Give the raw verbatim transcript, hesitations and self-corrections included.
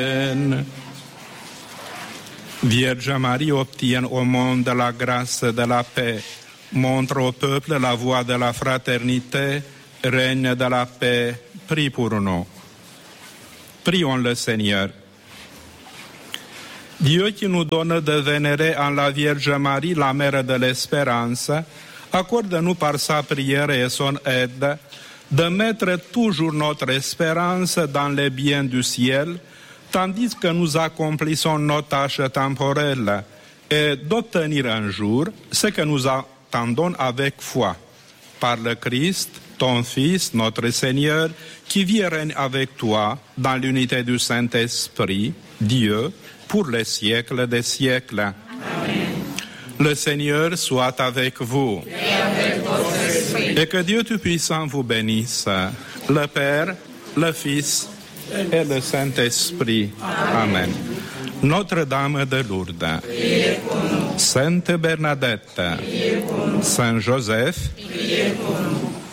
Vierge Marie obtient au monde la grâce de la paix, montre au peuple la voie de la fraternité, règne de la paix, prie pour nous. Prions le Seigneur. Dieu qui nous donne de vénérer en la Vierge Marie, la mère de l'espérance, accorde-nous par sa prière et son aide de mettre toujours notre espérance dans les biens du ciel, tandis que nous accomplissons nos tâches temporelles, et d'obtenir un jour ce que nous attendons avec foi. Par le Christ, ton Fils, notre Seigneur, qui vit et règne avec toi dans l'unité du Saint-Esprit, Dieu, pour les siècles des siècles. Amen. Le Seigneur soit avec vous. Et avec votre esprit. Et que Dieu Tout-Puissant vous bénisse, le Père, le Fils et le Saint-Esprit. Amen. Amen. Notre-Dame de Lourdes, Sainte Bernadette, Saint Joseph,